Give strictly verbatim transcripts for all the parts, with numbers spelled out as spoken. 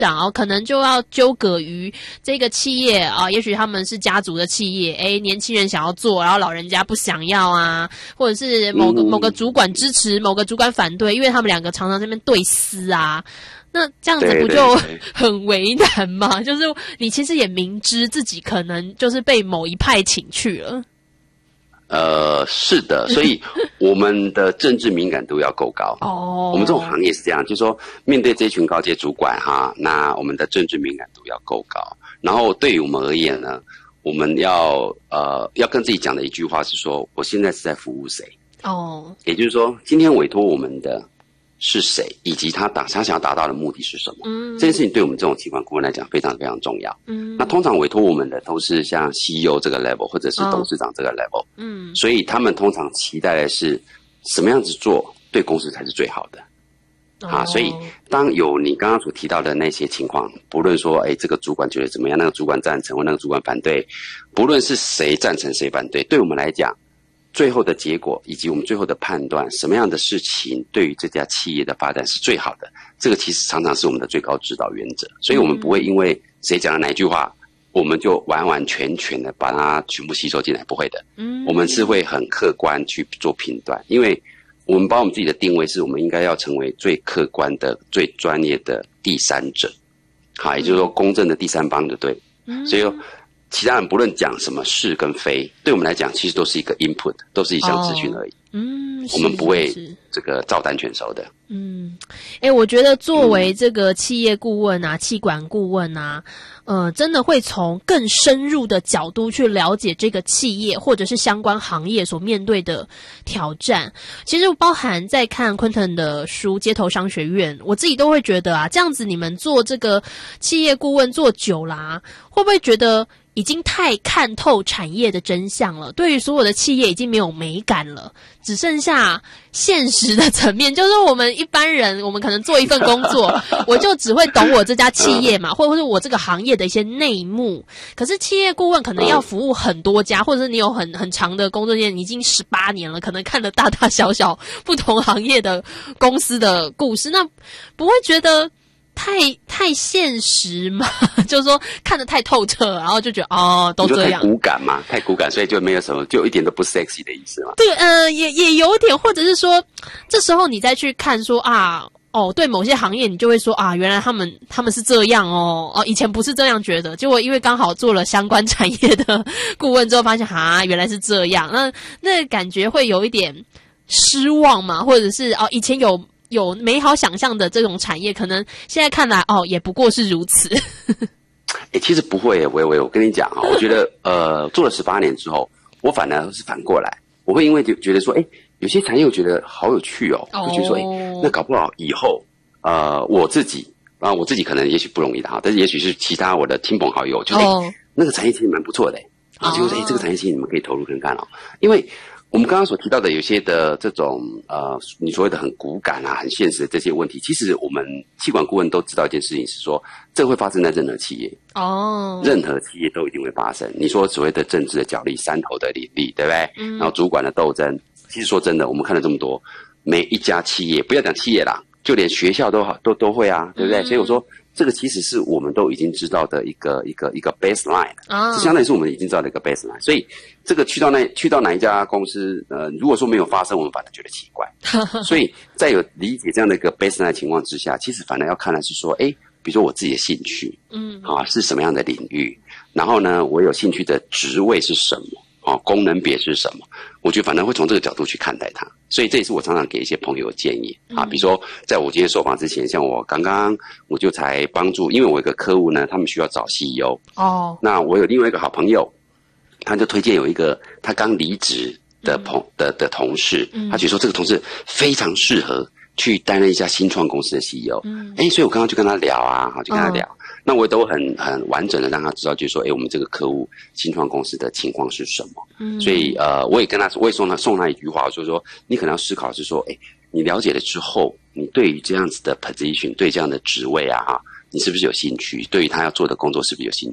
然后可能就要纠葛于这个企业啊，也许他们是家族的企业，诶，年轻人想要做，然后老人家不想要啊，或者是某个某个主管支持，某个主管反对，因为他们两个常常在那边对撕啊。那这样子不就很为难吗？就是你其实也明知自己可能就是被某一派请去了。 呃，是的，所以我们的政治敏感度要够高。哦，我们这种行业是这样，就是说面对这群高阶主管哈，那我们的政治敏感度要够高。然后对于我们而言呢，我们要呃要跟自己讲的一句话是说，我现在是在服务谁？哦，也就是说，今天委托我们的是谁，以及他打他想要达到的目的是什么？嗯，这件事情对我们这种企管顾问来讲非常非常重要。嗯，那通常委托我们的都是像 C E O 这个 level 或者是董事长这个 level。嗯，所以他们通常期待的是什么样子做对公司才是最好的。啊，所以当有你刚刚所提到的那些情况，不论说，哎，这个主管觉得怎么样，那个主管赞成或那个主管反对，不论是谁赞成谁反对，对我们来讲，最后的结果以及我们最后的判断，什么样的事情对于这家企业的发展是最好的，这个其实常常是我们的最高指导原则。所以我们不会因为谁讲了哪一句话，我们就完完全全的把它全部吸收进来，不会的。嗯，我们是会很客观去做评断，因为我们把我们自己的定位是我们应该要成为最客观的、最专业的第三者，好，也就是说公正的第三方就对。嗯，所以其他人不论讲什么是跟非，对我们来讲其实都是一个 input， 都是一项资讯而已。哦，嗯，我们不会这个照单全收的。 嗯，诶，我觉得作为这个企业顾问啊、企管顾问啊，呃，真的会从更深入的角度去了解这个企业或者是相关行业所面对的挑战。其实包含在看昆腾的书《街头商学院》，我自己都会觉得啊，这样子你们做这个企业顾问做久啦，会不会觉得已经太看透产业的真相了，对于所有的企业已经没有美感了，只剩下现实的层面。就是我们一般人，我们可能做一份工作，我就只会懂我这家企业嘛，或者是我这个行业的一些内幕。可是企业顾问可能要服务很多家，或者是你有很很长的工作经验，你已经十八年了，可能看了大大小小不同行业的公司的故事，那不会觉得太太现实嘛？就是说看得太透彻，然后就觉得哦，都这样。 太骨感嘛，太骨感，所以就没有什么，就一点都不 sexy 的意思嘛。 对，呃，也也有点，或者是说，这时候你再去看说啊，哦，对某些行业，你就会说啊，原来他们他们是这样哦，哦，以前不是这样觉得，结果因为刚好做了相关产业的顾问之后，发现啊，原来是这样，那那感觉会有一点失望嘛，或者是哦，以前有。有美好想象的这种产业，可能现在看来哦，也不过是如此。 欸，其实不会耶，维维，我跟你讲啊，我觉得呃，做了十八年之后，我反而是反过来，我会因为就觉得说，哎，有些产业我觉得好有趣哦，我就觉得说，哎，那搞不好以后呃，我自己啊，我自己可能也许不容易的哈，但是也许是其他我的亲朋好友，就哎，欸，那个产业其实蛮不错的，我就说，哎，这个产业其实你们可以投入看看哦，因为我们刚刚所提到的有些的这种呃，你所谓的很骨感啊、很现实的这些问题，其实我们企管顾问都知道一件事情是说，这会发生在任何企业哦，任何企业都一定会发生。你说所谓的政治的角力、山头的领地，对不对？嗯。然后主管的斗争，其实说真的，我们看了这么多，每一家企业，不要讲企业啦，就连学校都好都都会啊，对不对？嗯，所以我说。这个其实是我们都已经知道的一个一个一个 baseline，啊，是相当于是我们已经知道的一个 baseline。所以这个去到那去到哪一家公司，呃，如果说没有发生，我们反而觉得奇怪。所以在有理解这样的一个 baseline 的情况之下，其实反而要看的是说，哎，比如说我自己的兴趣，嗯，啊是什么样的领域，然后呢，我有兴趣的职位是什么。哦，功能别是什么？我觉得反正会从这个角度去看待它，所以这也是我常常给一些朋友的建议啊。比如说，在我今天受访之前，像我刚刚我就才帮助，因为我有一个客户呢，他们需要找 C E O 哦。那我有另外一个好朋友，他就推荐有一个他刚离职的朋的的同事，他觉得说这个同事非常适合去担任一家新创公司的 C E O。嗯，哎，所以我刚刚就跟他聊啊，好，就跟他聊。哦，那我都很很完整的让他知道，就是说，哎，我们这个客户新创公司的情况是什么？嗯，所以呃，我也跟他，我也送他送他一句话，就是说，你可能要思考是说，哎，你了解了之后，你对于这样子的 position， 对这样的职位啊，哈，你是不是有兴趣？对于他要做的工作是不是有兴趣？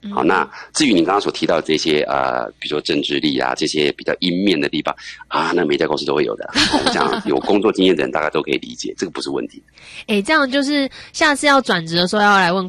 好，那至于你刚刚所提到的这些呃，比如说政治力啊，这些比较阴面的地方啊，那每家公司都会有的。我们讲有工作经验的人，大家都可以理解，这个不是问题。 哎，这样就是下次要转职的时候要来问